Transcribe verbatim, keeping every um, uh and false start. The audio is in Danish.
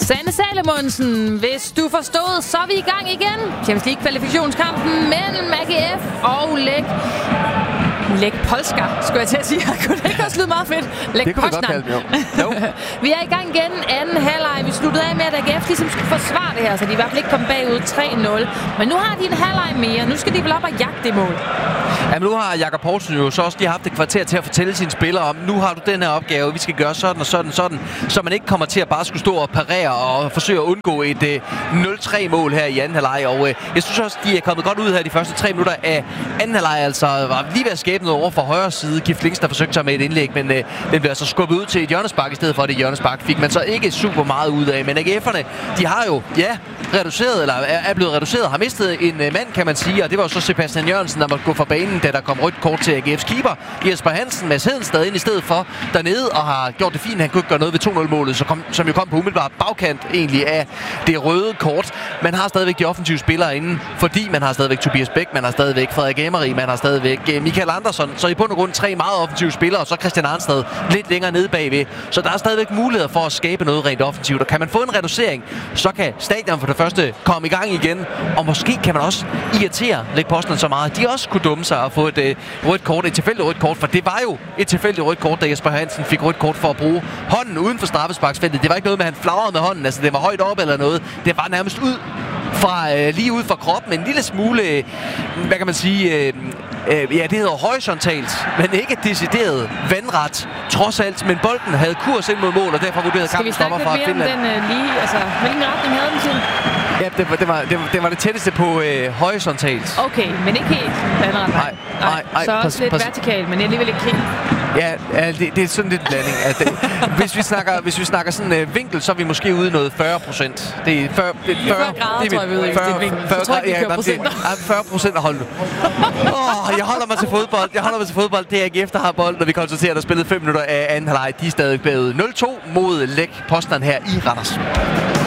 Sanne Salomonsen, hvis du forstod, så er vi i gang igen. Champions League-kvalifikationskampen mellem A G F og Lech. Lech Polska, skulle jeg til at sige. Kunne det ikke også lyde meget fedt? Lech det kunne vi godt kalde det, jo. jo. Vi er i gang igen anden halvleg. Vi sluttede af med, at A G F ligesom skulle forsvare det her, så de i hvert fald ikke kom bagud tre nul. Men nu har de en halvleg mere. Nu skal de vel op og jagte det mål. Jamen, nu har Jakob Poulsen jo så også lige haft et kvarter til at fortælle sine spillere om, nu har du den her opgave, vi skal gøre sådan og sådan og sådan, så man ikke kommer til at bare skulle stå og parere og forsøge at undgå et uh, nul tre mål her i anden halvleg. Og uh, jeg synes også, de er kommet godt ud her de første tre minutter af anden halvleg. Altså var lige ved at skabe noget over for højre side. Gift Links, der forsøgte sig med et indlæg, men uh, den blev altså skubbet ud til et hjørnespark i stedet for det hjørnespark. Fik man så ikke super meget ud af. Men A G F'erne, de har jo, ja, reduceret, eller er blevet reduceret, har mistet en uh, mand, kan man sige, og det var jo så Sebastian Jørgensen, der måtte gå fra banen, da der kom rødt kort til A G F's keeper. Jesper Hansen, Mads Hedenstad ind i stedet for dernede, og har gjort det fint. Han kunne ikke gøre noget ved to nul målet, så kom, som jo kom på umiddelbart bagkant egentlig af det røde kort. Man har stadigvæk de offensive spillere inde, fordi man har stadigvæk Tobias Bæk, man har stadigvæk Frederik Emery, man har stadigvæk Michael Andersson, så i bund og grund tre meget offensive spillere, og så Christian Arnstad lidt længere nede bagved. Så der er stadigvæk muligheder for at skabe noget rent offensivt, og kan man få en reducering, så kan stadion for det første komme i gang igen, og måske kan man også irritere Lech Poznan så meget, de også kunne dumme sig og få et uh, rødt kort, et tilfældigt rødt kort, for det var jo et tilfældigt rødt kort, da Jesper Hansen fik rødt kort for at bruge hånden uden for straffesparksfeltet. Det var ikke noget med, at han flagrede med hånden, altså det var højt op eller noget. Det var nærmest ud fra, øh, lige ud fra kroppen, en lille smule, øh, hvad kan man sige, øh, øh, ja, det hedder horisontalt, men ikke decideret vandret, trods alt, men bolden havde kurs ind mod mål, og derfor vurderede kampen stopper fra Finland. Skal vi snakke lidt mere om den øh, lige, altså, hvilken retning havde den til? Ja, det var det, var, det, var, det var det tætteste på øh, horisontalt. Okay, men ikke helt vandret. Nej, nej, nej. Så også lidt vertikalt, men alligevel ikke helt. Ja, ja det, det er sådan lidt en blanding. At det, hvis vi snakker, hvis vi snakker sådan en uh, vinkel, så er vi måske ude i noget fyrre procent. Det er fyrre, det er fyrre, fyrre grader, tror jeg, vi er ude i fyrre, vinkel. fyrre, Så tror jeg, vi ja, kører procenter. fyrre procent af holdet. Åh, jeg holder mig til fodbold. Jeg holder mig til fodbold. Det er A G F, der har bolden, når vi konstaterer, at der spillet fem minutter af anden halvleg. De er stadig bagud nul to mod Lech Poznan her i Randers.